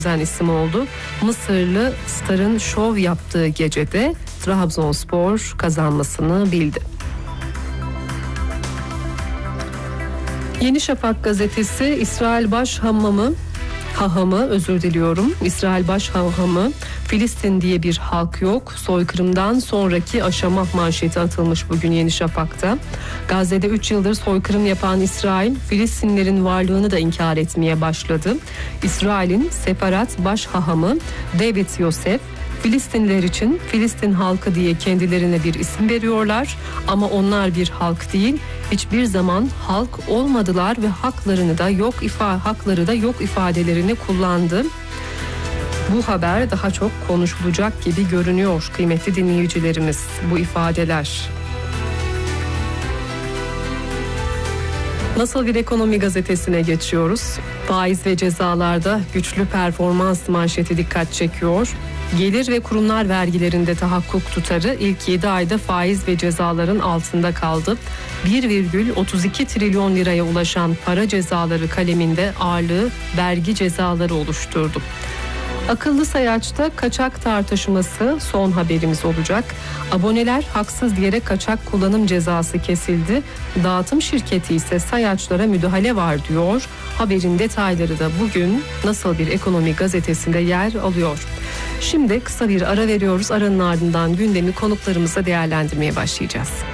isim oldu. Mısırlı starın şov yaptığı gecede Trabzonspor kazanmasını bildi. Yeni Şafak gazetesi İsrail Başhahamı İsrail Başhahamı Filistin diye bir halk yok. Soykırımdan sonraki aşama manşeti atılmış bugün Yeni Şafak'ta. Gazze'de 3 yıldır soykırım yapan İsrail, Filistinlerin varlığını da inkar etmeye başladı. İsrail'in separat başhahamı David Yosef, Filistinliler için Filistin halkı diye kendilerine bir isim veriyorlar ama onlar bir halk değil, hiçbir zaman halk olmadılar ve hakları da yok ifadelerini kullandı. Bu haber daha çok konuşulacak gibi görünüyor kıymetli dinleyicilerimiz, bu ifadeler. Nasıl bir ekonomi gazetesine geçiyoruz? Faiz ve cezalarda güçlü performans manşeti dikkat çekiyor. Gelir ve kurumlar vergilerinde tahakkuk tutarı ilk 7 ayda faiz ve cezaların altında kaldı. 1,32 trilyon liraya ulaşan para cezaları kaleminde ağırlığı vergi cezaları oluşturdu. Akıllı sayaçta kaçak tartışması son haberimiz olacak. Aboneler haksız diyerek kaçak kullanım cezası kesildi. Dağıtım şirketi ise sayaçlara müdahale var diyor. Haberin detayları da bugün Nasıl bir Ekonomi gazetesinde yer alıyor. Şimdi kısa bir ara veriyoruz. Aranın ardından gündemi konuklarımızla değerlendirmeye başlayacağız.